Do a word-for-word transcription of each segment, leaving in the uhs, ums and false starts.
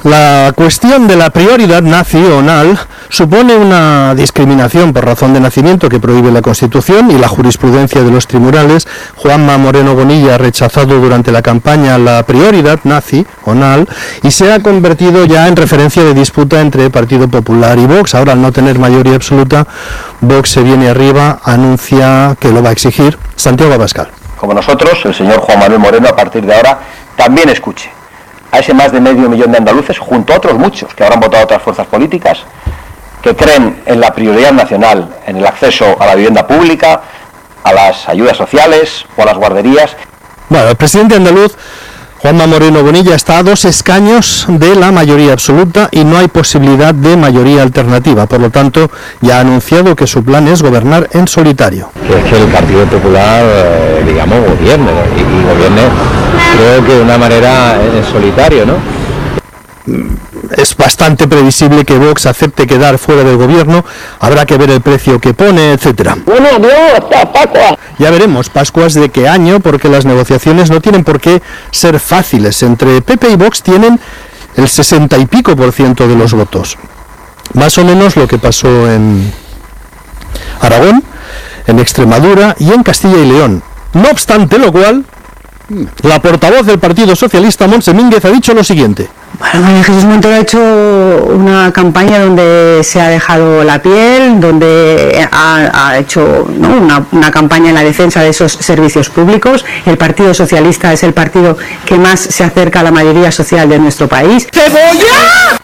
La cuestión de la prioridad nacional supone una discriminación por razón de nacimiento que prohíbe la Constitución y la jurisprudencia de los tribunales. Juanma Moreno Bonilla ha rechazado durante la campaña la prioridad nacional y se ha convertido ya en referencia de disputa entre Partido Popular y Vox. Ahora, al no tener mayoría absoluta, Vox se viene arriba, anuncia que lo va a exigir. Santiago Abascal. Como nosotros, el señor Juan Manuel Moreno a partir de ahora también escuche a ese más de medio millón de andaluces, junto a otros muchos que habrán votado otras fuerzas políticas, que creen en la prioridad nacional, en el acceso a la vivienda pública, a las ayudas sociales o a las guarderías. Bueno, el presidente andaluz, Juanma Moreno Bonilla, está a dos escaños de la mayoría absoluta y no hay posibilidad de mayoría alternativa. Por lo tanto, ya ha anunciado que su plan es gobernar en solitario. Que es que el Partido Popular, eh, digamos, gobierne, y, y gobierne, creo que de una manera en solitario, ¿no? Es bastante previsible que Vox acepte quedar fuera del gobierno. Habrá que ver el precio que pone, etcétera. Bueno, adiós, hasta Pascua. Ya veremos, Pascuas de qué año, porque las negociaciones no tienen por qué ser fáciles. Entre P P y Vox tienen el sesenta y pico por ciento de los votos. Más o menos lo que pasó en Aragón, en Extremadura y en Castilla y León. No obstante lo cual, la portavoz del Partido Socialista, Montse Mínguez, ha dicho lo siguiente. Bueno, María Jesús Montero ha hecho una campaña donde se ha dejado la piel, donde ha, ha hecho, ¿no?, una, una campaña en la defensa de esos servicios públicos. El Partido Socialista es el partido que más se acerca a la mayoría social de nuestro país. ¡Cebolla!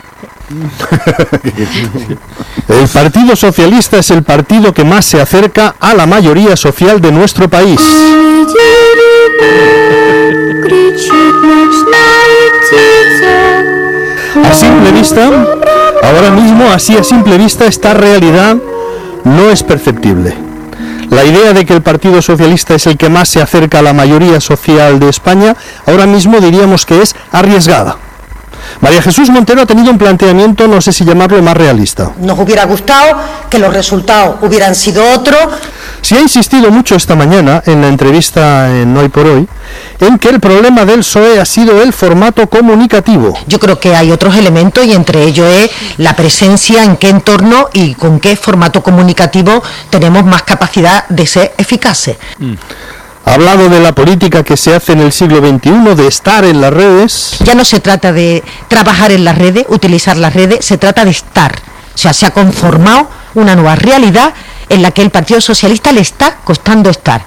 El Partido Socialista es el partido que más se acerca a la mayoría social de nuestro país. A simple vista, ahora mismo, así a simple vista, esta realidad no es perceptible. La idea de que el Partido Socialista es el que más se acerca a la mayoría social de España, ahora mismo diríamos que es arriesgada. María Jesús Montero ha tenido un planteamiento, no sé si llamarlo, más realista. Nos hubiera gustado que los resultados hubieran sido otros. Se ha insistido mucho esta mañana, en la entrevista en Hoy por Hoy, en que el problema del P S O E ha sido el formato comunicativo. Yo creo que hay otros elementos y entre ellos es la presencia, en qué entorno y con qué formato comunicativo tenemos más capacidad de ser eficaces. Mm. Ha hablado de la política que se hace en el siglo veintiuno, de estar en las redes. Ya no se trata de trabajar en las redes, utilizar las redes, se trata de estar. O sea, se ha conformado una nueva realidad en la que el Partido Socialista le está costando estar.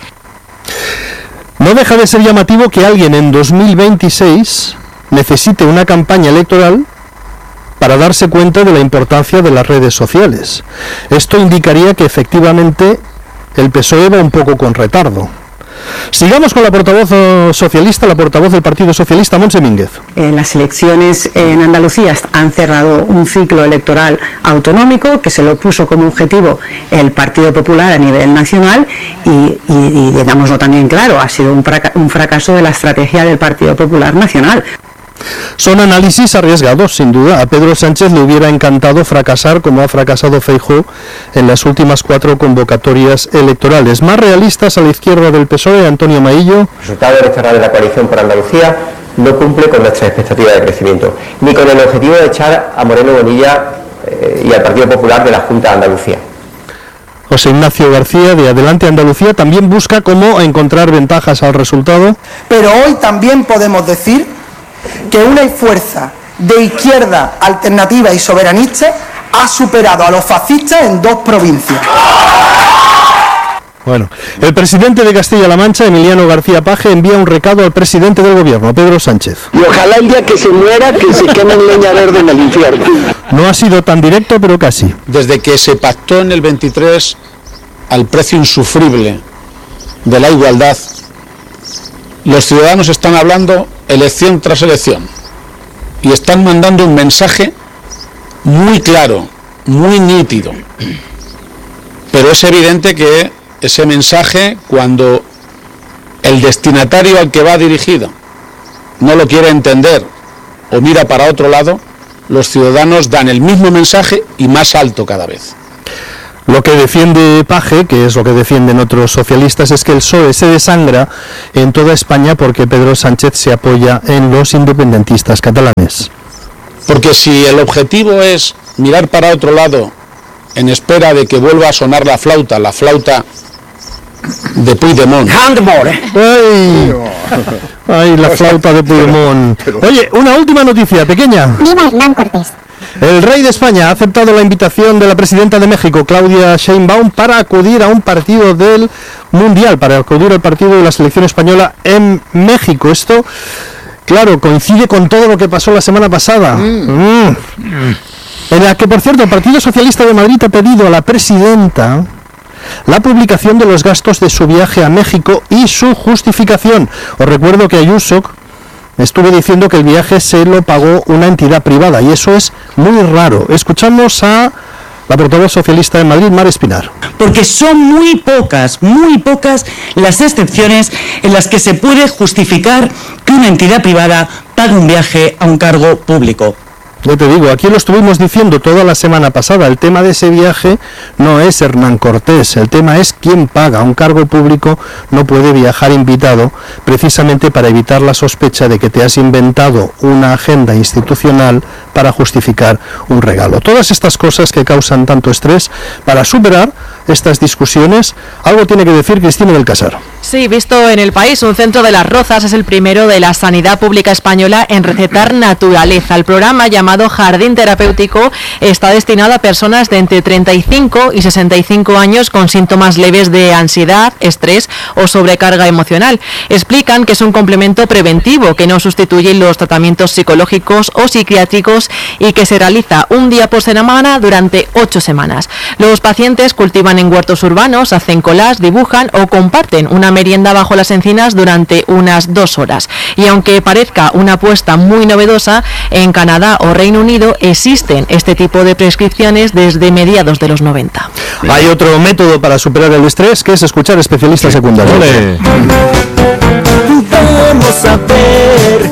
No deja de ser llamativo que alguien en dos mil veintiséis necesite una campaña electoral para darse cuenta de la importancia de las redes sociales. Esto indicaría que efectivamente el P S O E va un poco con retardo. Sigamos con la portavoz socialista, la portavoz del Partido Socialista, Montse Mínguez. Eh, las elecciones en Andalucía han cerrado un ciclo electoral autonómico que se lo puso como objetivo el Partido Popular a nivel nacional y, y, y digámoslo también claro, ha sido un, fraca- un fracaso de la estrategia del Partido Popular Nacional. Son análisis arriesgados, sin duda. A Pedro Sánchez le hubiera encantado fracasar como ha fracasado Feijóo en las últimas cuatro convocatorias electorales. Más realistas, a la izquierda del P S O E, Antonio Maillo. El resultado electoral de la coalición por Andalucía no cumple con nuestras expectativas de crecimiento, ni con el objetivo de echar a Moreno Bonilla eh, y al Partido Popular de la Junta de Andalucía. José Ignacio García, de Adelante Andalucía, también busca cómo encontrar ventajas al resultado. Pero hoy también podemos decir que una fuerza de izquierda alternativa y soberanista ha superado a los fascistas en dos provincias. Bueno, el presidente de Castilla-La Mancha, Emiliano García Paje, envía un recado al presidente del gobierno, Pedro Sánchez. Y ojalá el día que se muera, que se queme en leña verde en el infierno. No ha sido tan directo, pero casi. Desde que se pactó en el veintitrés al precio insufrible de la igualdad, los ciudadanos están hablando elección tras elección y están mandando un mensaje muy claro, muy nítido, pero es evidente que ese mensaje, cuando el destinatario al que va dirigido no lo quiere entender o mira para otro lado, los ciudadanos dan el mismo mensaje y más alto cada vez. Lo que defiende Paje, que es lo que defienden otros socialistas, es que el P S O E se desangra en toda España porque Pedro Sánchez se apoya en los independentistas catalanes. Porque si el objetivo es mirar para otro lado en espera de que vuelva a sonar la flauta, la flauta de Puigdemont. Ay, ay, la flauta de Puigdemont. Oye, una última noticia pequeña. Viva Hernán Cortés. El rey de España ha aceptado la invitación de la presidenta de México, Claudia Sheinbaum, para acudir a un partido del Mundial, para acudir al partido de la selección española en México. Esto, claro, coincide con todo lo que pasó la semana pasada. Mm. Mm. En la que, por cierto, el Partido Socialista de Madrid ha pedido a la presidenta la publicación de los gastos de su viaje a México y su justificación. Os recuerdo que Ayuso estuve diciendo que el viaje se lo pagó una entidad privada y eso es muy raro. Escuchamos a la portavoz socialista de Madrid, Mar Espinar. Porque son muy pocas, muy pocas las excepciones en las que se puede justificar que una entidad privada pague un viaje a un cargo público. Yo te digo, aquí lo estuvimos diciendo toda la semana pasada, el tema de ese viaje no es Hernán Cortés, el tema es quién paga. Un cargo público no puede viajar invitado, precisamente para evitar la sospecha de que te has inventado una agenda institucional para justificar un regalo. Todas estas cosas que causan tanto estrés, para superar estas discusiones, algo tiene que decir Cristina del Casar. Sí, visto en El País, un centro de Las Rozas es el primero de la sanidad pública española en recetar naturaleza. El programa, llamado Jardín Terapéutico, está destinado a personas de entre treinta y cinco y sesenta y cinco años con síntomas leves de ansiedad, estrés o sobrecarga emocional. Explican que es un complemento preventivo que no sustituye los tratamientos psicológicos o psiquiátricos y que se realiza un día por semana durante ocho semanas. Los pacientes cultivan en huertos urbanos, hacen collage, dibujan o comparten una merienda bajo las encinas durante unas dos horas. Y aunque parezca una apuesta muy novedosa, en Canadá o Reino Unido existen este tipo de prescripciones desde mediados de los noventa. Hay otro método para superar el estrés, que es escuchar especialistas secundarios. ¡Ole! Vamos a ver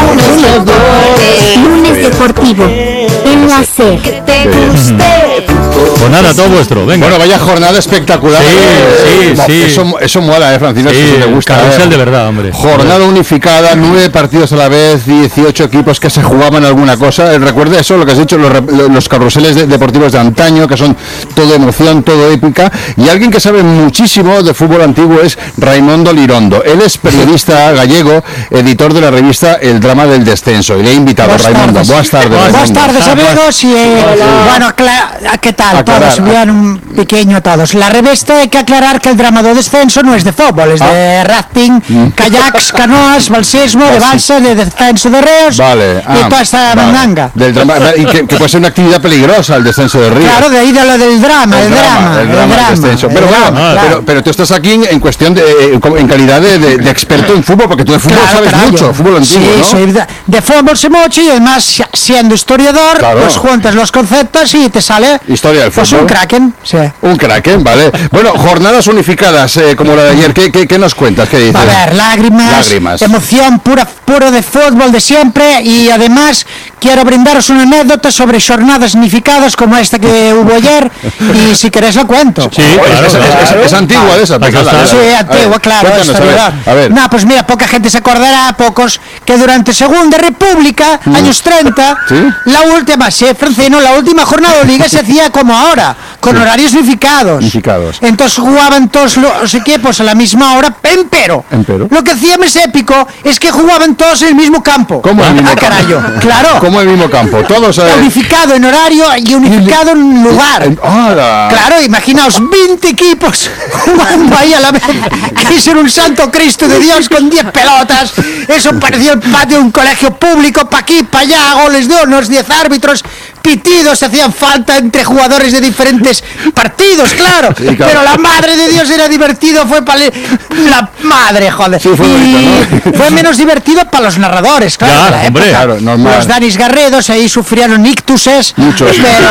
Lunes Deportivo en la SER. Que te guste. Pues nada, todo vuestro, venga. Bueno, vaya jornada espectacular. Sí, eh, sí, sí. Eso, eso mola, eh, Francino, sí, eso te gusta. Carrusel eh. de verdad, hombre. Jornada unificada, nueve partidos a la vez, dieciocho equipos que se jugaban alguna cosa. Eh, recuerda eso, lo que has dicho, los, los carruseles de, deportivos de antaño, que son todo emoción, todo épica. Y alguien que sabe muchísimo de fútbol antiguo es Raimondo Lirondo. Él es periodista gallego, editor de la revista El Drama del Descenso. Y le he invitado a Raimundo. Tardes. Buenas tardes. Buenas tardes, amigos. Y, eh, bueno, ¿qué tal? Aclarar. Todos, bien un pequeño a todos. La revista, hay que aclarar que el Drama del Descenso no es de fútbol, es ah. de rafting, mm. kayaks, canoas, balsismo, ah, de balsa, sí. de descenso de ríos vale. ah, y toda esta vale. mandanga. Del drama, y que, que puede ser una actividad peligrosa el descenso de ríos. Claro, de ahí de lo del drama, el, el drama, drama, el drama, el drama, el descenso. Pero el bueno, drama, pero, claro. pero tú estás aquí en cuestión de, en calidad de, de, de experto en fútbol, porque tú de fútbol claro, sabes carajo. mucho, fútbol antiguo, sí, ¿no? soy de, de fútbol sé mucho y además siendo historiador, claro. pues juntas los conceptos y te sale historia del fútbol. Pues un kraken, sí. Un kraken, vale. Bueno, jornadas unificadas eh, como la de ayer, ¿qué, qué, qué nos cuentas? ¿Qué dices? A ver, lágrimas, lágrimas, emoción pura, puro de fútbol de siempre y además quiero brindaros una anécdota sobre jornadas unificadas como esta que hubo ayer y si queréis la cuento. Sí, claro, es, es, es, es antigua de esa. Pues, la, sí, la, antigua, ver, claro. A ver, a ver. No, pues mira, poca gente se acordará, pocos, que durante Segunda República, mm. años treinta, ¿sí? la última, sí, Francino, la última jornada de liga se hacía como ahora, con sí. horarios unificados. unificados. Entonces jugaban todos los equipos a la misma hora, empero. empero. Lo que hacía más épico es que jugaban todos en el mismo campo. ¿Cómo en el mismo ah, campo? carayo, claro. ¿Cómo en el mismo campo? Todos eh... unificado en horario y unificado en lugar. Hola. Claro, imaginaos veinte equipos jugando ahí a la vez. Que es un santo Cristo de Dios con diez pelotas. Eso parecía el patio de un colegio público, pa' aquí, pa' allá, goles de unos diez árbitros, pitidos, hacían falta entre jugadores de diferentes partidos, claro. Sí, claro. Pero la madre de Dios era divertido, fue para la madre, joder. Sí, fue, y bonito, ¿no? fue menos divertido para los narradores, claro. Claro, de la hombre, época. claro, normal. Los Danis Garredos ahí sufrieron ictuses. Muchos. Pero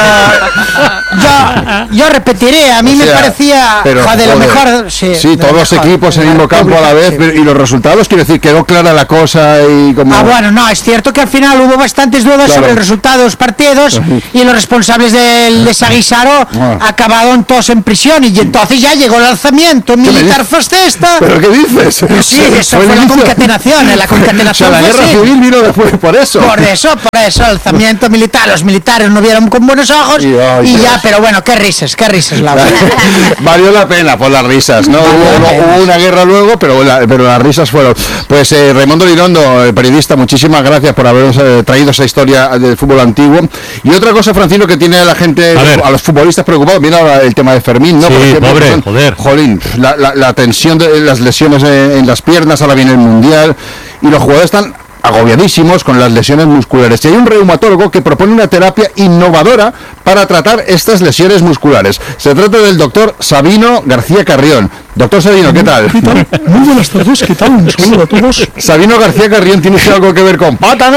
yo, yo repetiré, a mí o sea, me parecía, pero, joder, lo joder, mejor. Sí, sí todos los equipos en el mismo campo a la vez, sí. Y los resultados, quiero decir, quedó clara la cosa y como... Ah, bueno, no, es cierto que al final hubo bastantes dudas claro. sobre el resultado de los partidos, y los responsables del desaguisado acabaron todos en prisión y entonces ya llegó el alzamiento militar fascista. ¿Pero qué dices? Sí, eso fue la concatenación, la concatenación. O sea, la guerra civil vino después por eso. Por eso, por eso, el alzamiento militar, los militares no vieron con buenos ojos y, oh, y ya, pero bueno, qué risas, qué risas, Laura. Valió la pena por las risas, ¿no? Hubo, hubo una guerra luego, pero, la, pero las risas fueron. Pues eh, Raimundo Lirondo, el periodista, muchísimas gracias por habernos eh, traído esa historia del fútbol antiguo. Y otra cosa, Francino, que tiene a la gente, a, a los futbolistas preocupados, viene ahora el tema de Fermín, ¿no? Sí, Porque, pobre, son, joder. Jolín, la, la, la tensión de las lesiones en, en las piernas, ahora viene el Mundial, y los jugadores están agobiadísimos con las lesiones musculares. Y hay un reumatólogo que propone una terapia innovadora para tratar estas lesiones musculares. Se trata del doctor Sabino García Carrión. Doctor Sabino, ¿qué tal? ¿Qué tal? Muy buenas tardes, ¿qué tal? Un saludo a todos. Sabino García Carrión, ¿tiene usted algo que ver con Pata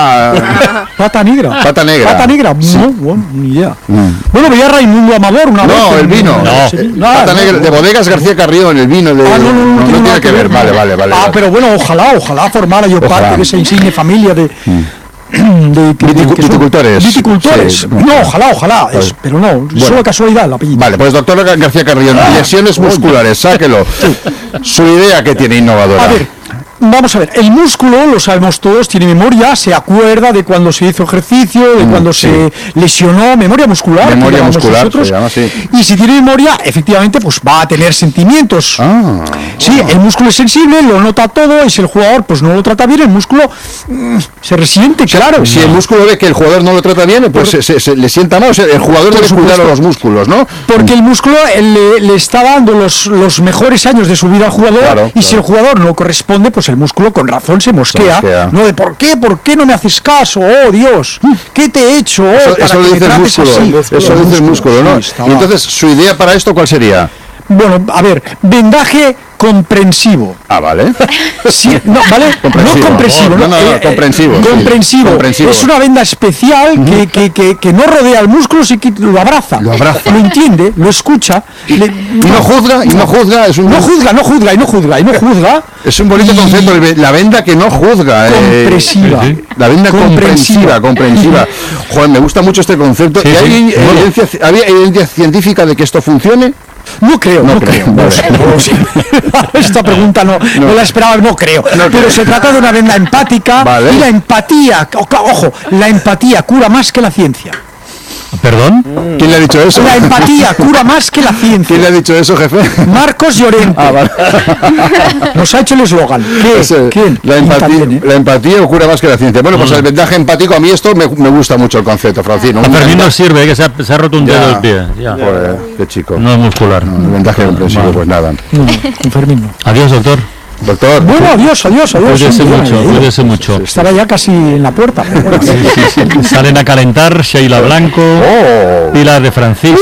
Negra? ¿Pata Negra? Pata Negra. ¿Pata Negra? Sí. No, bueno, ni idea. Mm. Bueno, veía Raimundo Amador una vez. No, el vino. No. Sí. No, Pata no, Negra, no. de Bodegas García Carrión, el vino de... Ah, no, no, no, no, no tiene que ver. Vale, vale, vale. Ah, vale. pero bueno, ojalá, ojalá formara yo Ojalá. parte de esa insigne familia de... Mm. de, de Viticu- que son- viticultores. Viticultores. Sí. No, ojalá, ojalá. Vale. Es- pero no, Bueno. solo casualidad el apellido. Vale, pues doctor García Carrión, lesiones musculares, sáquelo. Su idea que tiene innovadora. A ver, vamos a ver, el músculo, lo sabemos todos, tiene memoria, se acuerda de cuando se hizo ejercicio, de Mm, cuando sí. se lesionó, memoria muscular. que Memoria llamamos muscular, nosotros. se llama así. Y si tiene memoria, efectivamente, pues va a tener sentimientos. Ah, Sí, el músculo es sensible, lo nota todo, y si el jugador pues no lo trata bien, el músculo mm, se resiente, claro. Si el músculo ve que el jugador no lo trata bien, pues se, se- se le sienta mal. O sea, el jugador Por debe cuidar a supuesto. los músculos, ¿no? Porque el músculo eh, le, le está dando los, los mejores años de su vida al jugador, Claro, y si claro. el jugador no corresponde, pues el músculo con razón se mosquea. mosquea. No de ¿por qué? ¿Por qué no me haces caso? Oh, Dios, ¿qué te he hecho? Oh, Eso, para eso lo que me dice el trates músculo. así? Eso lo dice el músculo, ¿no? Sí, está Y entonces, ¿su idea para esto cuál sería? Bueno, a ver, vendaje comprensivo. Ah, vale. Sí, no, ¿vale? Comprensivo. No comprensivo, No, no, no, Eh, comprensivo, sí. comprensivo. Comprensivo. Es una venda especial que, que, que, que no rodea el músculo, sino que lo abraza. Lo abraza. Lo entiende, lo escucha. le- Y no juzga, y no juzga. Es un, No juzga, no juzga, y no juzga, y no juzga. es un bonito Y- concepto, el ve- la venda que no juzga. eh, Comprensiva. La venda comprensiva, comprensiva. Joder, me gusta mucho este concepto. Sí, ¿Y hay sí. evidencia, había evidencia científica de que esto funcione? No creo, no, No creo. creo, No, vale. sé, no sé. Esta pregunta no, no. la esperaba, no creo. Pero se trata de una venda empática, Vale. y la empatía, oca- ojo, la empatía cura más que la ciencia. ¿Perdón? ¿Quién le ha dicho eso? La empatía cura más que la ciencia. ¿Quién le ha dicho eso, jefe? Marcos Llorente. Ah, vale. Nos ha hecho el eslogan. ¿Qué? Ese, ¿Quién? La Y empatía, también, ¿eh? la empatía ocurre más que la ciencia. Bueno, pues el vendaje empático, a mí esto me, me gusta mucho el concepto, Francino. A Un Fermín venda- no sirve, que se ha, se ha roto un dedo del pie. Ya. Joder, qué chico. No es muscular. El vendaje comprensivo, pues nada. No, no, con Fermín no. Adiós, doctor. Doctor. Bueno, adiós, adiós, adiós. Cuídese Sí, ya, mucho, ya, ya. cuídese mucho. Estaba ya casi en la puerta. pero bueno. Salen a calentar Sheila Blanco, Oh. Pilar de Francisco,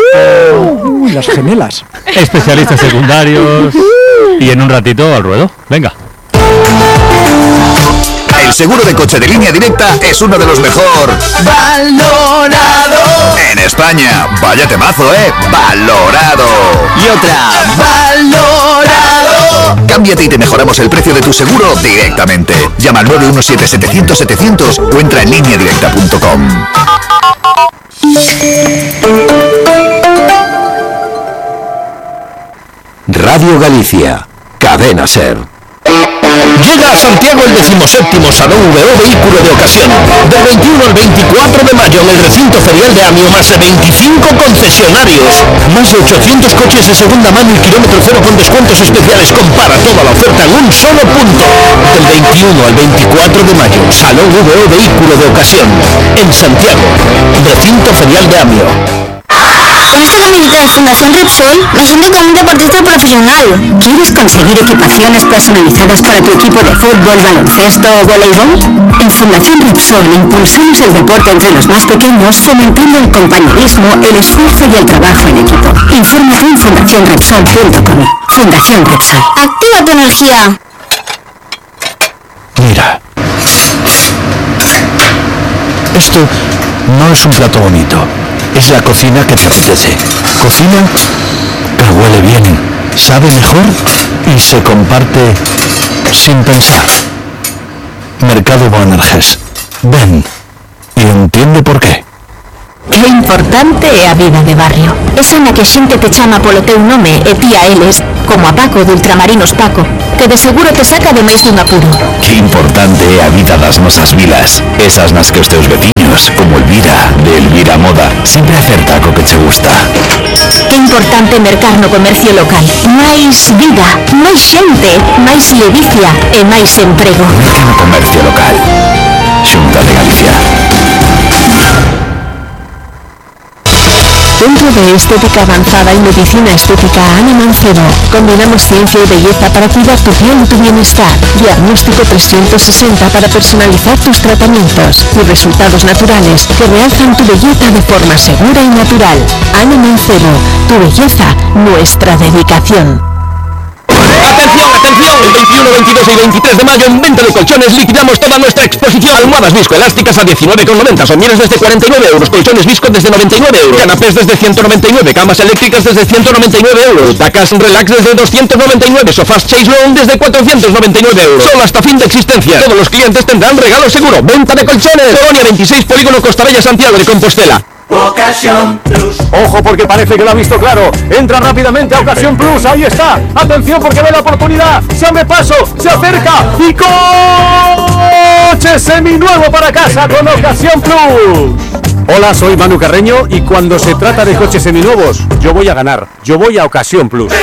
Uy, las gemelas. especialistas secundarios y en un ratito al ruedo. Venga. El seguro de coche de Línea Directa es uno de los mejor Valorado. en España. Vaya temazo, ¿eh? Valorado. Y otra. Valorado. Cámbiate y te mejoramos el precio de tu seguro directamente. Llama al nueve uno siete, setecientos, setecientos o entra en línea directa punto com. Radio Galicia, Cadena Ser. Llega a Santiago el decimoséptimo Salón V O Vehículo de Ocasión. Del veintiuno al veinticuatro de mayo en el recinto ferial de Amio, más de veinticinco concesionarios. Más de ochocientos coches de segunda mano y kilómetro cero con descuentos especiales. Compara toda la oferta en un solo punto. Del veintiuno al veinticuatro de mayo, Salón V O Vehículo de Ocasión. En Santiago, recinto ferial de Amio. Con esta camiseta de Fundación Repsol me siento como un deportista profesional. ¿Quieres conseguir equipaciones personalizadas para tu equipo de fútbol, baloncesto o voleibol? En Fundación Repsol impulsamos el deporte entre los más pequeños, fomentando el compañerismo, el esfuerzo y el trabajo en equipo. Infórmate en fundación repsol punto com. Fundación Repsol. ¡Activa tu energía! Mira. Esto no es un plato bonito. Es la cocina que te apetece. Cocina que huele bien, sabe mejor y se comparte sin pensar. Mercado Boanerges. Ven y entiende por qué. É importante é a vida de barrio. Esa na que a xente te chama polo teu nome e ti a eles, como a Paco de Ultramarinos Paco, que de seguro te saca de máis dun apuro. Que importante é a vida das nosas vilas. Esas nas que os teus veciños, como Elvira, de Elvira Moda, sempre acerta co que che gusta. Que importante mercar no comercio local. Máis vida, máis xente, máis ledicia e máis emprego. Merca no comercio local. Xunta de Galicia. Centro de Estética Avanzada y Medicina Estética Ana Mancebo. Combinamos ciencia y belleza para cuidar tu piel y tu bienestar. Diagnóstico trescientos sesenta para personalizar tus tratamientos y resultados naturales que realzan tu belleza de forma segura y natural. Ana Mancebo, tu belleza, nuestra dedicación. ¡Atención, atención! El veintiuno, veintidós y veintitrés de mayo en Venta de Colchones liquidamos toda nuestra exposición. Almohadas viscoelásticas a diecinueve con noventa, somieres desde cuarenta y nueve euros, colchones visco desde noventa y nueve euros, canapés desde ciento noventa y nueve, camas eléctricas desde ciento noventa y nueve euros, tacas relax desde doscientos noventa y nueve, sofás Chase Lounge desde cuatrocientos noventa y nueve euros. Solo hasta fin de existencia. Todos los clientes tendrán regalo seguro. Venta de Colchones. Colonia veintiséis, Polígono Costabella, Santiago de Compostela. Ocasión Plus. Ojo, porque parece que lo ha visto claro. Entra rápidamente a Ocasión Plus. Ahí está. Atención, porque ve la oportunidad. Se abre paso, se acerca y coche seminuevo para casa con Ocasión Plus. Hola, soy Manu Carreño y cuando se trata de coches seminuevos, yo voy a ganar. Yo voy a Ocasión Plus.